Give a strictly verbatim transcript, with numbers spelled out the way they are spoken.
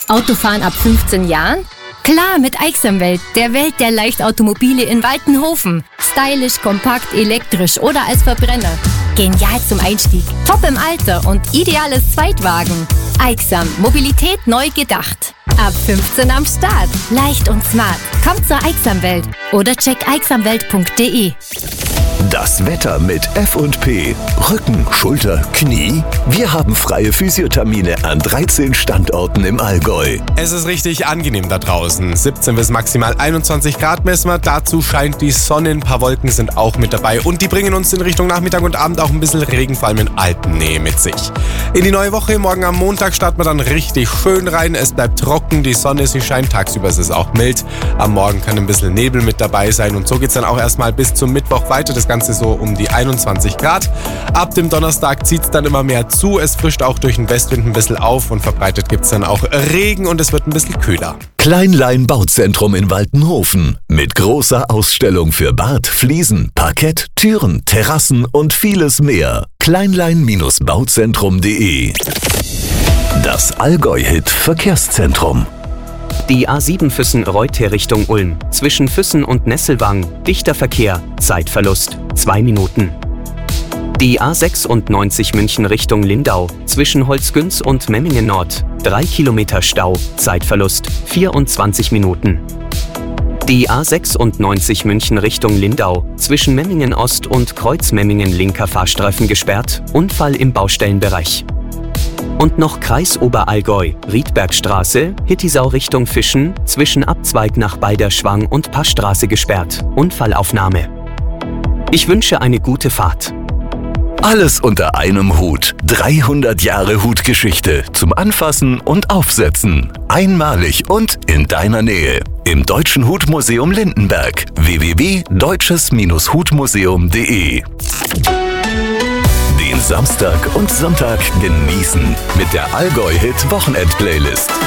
Autofahren ab fünfzehn Jahren? Klar, mit Aixamwelt, der Welt der Leichtautomobile in Waltenhofen. Stylisch, kompakt, elektrisch oder als Verbrenner. Genial zum Einstieg, top im Alter und ideales Zweitwagen. Aixam, Mobilität neu gedacht. Ab fünfzehn am Start. Leicht und smart. Kommt zur Aixamwelt oder check aixamwelt punkt de. Das Wetter mit F und P. Rücken, Schulter, Knie. Wir haben freie Physiothermine an dreizehn Standorten im Allgäu. Es ist richtig angenehm da draußen. siebzehn bis maximal einundzwanzig Grad messen wir. Dazu scheint die Sonne, ein paar Wolken sind auch mit dabei. Und die bringen uns in Richtung Nachmittag und Abend auch ein bisschen Regen, vor allem in Alpennähe mit sich. In die neue Woche, morgen am Montag, starten wir dann richtig schön rein. Es bleibt trocken, die Sonne, sie scheint. Tagsüber ist es auch mild. Am Morgen kann ein bisschen Nebel mit dabei sein. Und so geht es dann auch erstmal bis zum Mittwoch weiter. Das Ganze so um die einundzwanzig Grad. Ab dem Donnerstag zieht es dann immer mehr zu. Es frischt auch durch den Westwind ein bisschen auf und verbreitet gibt es dann auch Regen und es wird ein bisschen kühler. Kleinlein Bauzentrum in Waltenhofen. Mit großer Ausstellung für Bad, Fliesen, Parkett, Türen, Terrassen und vieles mehr. Kleinlein Bauzentrum punkt de. Das Allgäu-Hit Verkehrszentrum. Die A sieben Füssen-Reuter Richtung Ulm. Zwischen Füssen und Nesselwang. Dichter Verkehr. Zeitverlust. Zwei Minuten. Die A sechsundneunzig München Richtung Lindau. Zwischen Holzgünz und Memmingen Nord. Drei Kilometer Stau. Zeitverlust. vierundzwanzig Minuten. Die A sechsundneunzig München Richtung Lindau. Zwischen Memmingen Ost und Kreuz-Memmingen linker Fahrstreifen gesperrt. Unfall im Baustellenbereich. Und noch Kreis Oberallgäu, Riedbergstraße, Hittisau Richtung Fischen, zwischen Abzweig nach Beiderschwang und Passstraße gesperrt. Unfallaufnahme. Ich wünsche eine gute Fahrt. Alles unter einem Hut. dreihundert Jahre Hutgeschichte zum Anfassen und Aufsetzen. Einmalig und in deiner Nähe. Im Deutschen Hutmuseum Lindenberg. w w w punkt deutsches hutmuseum punkt de. Den Samstag und Sonntag genießen mit der Allgäu-Hit-Wochenend-Playlist.